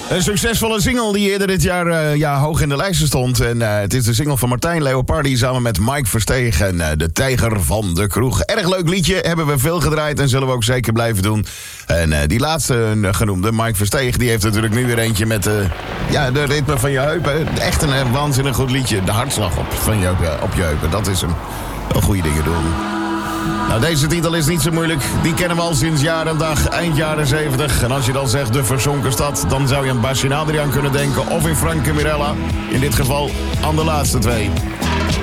Een succesvolle single die eerder dit jaar hoog in de lijsten stond. En het is de single van Martijn Leopardi samen met Mike Versteeg en De Tijger van de Kroeg. Erg leuk liedje, hebben we veel gedraaid en zullen we ook zeker blijven doen. En die laatste genoemde, Mike Versteeg, die heeft natuurlijk nu weer eentje met de ritme van je heupen. Echt een waanzinnig goed liedje. De hartslag op je heupen, dat is een goede dingen doen. Nou, deze titel is niet zo moeilijk. Die kennen we al sinds jaar en dag, eind jaren 70. En als je dan zegt de verzonken stad, dan zou je aan Basje en Adriaan kunnen denken. Of in Frank en Mirella. In dit geval aan de laatste twee.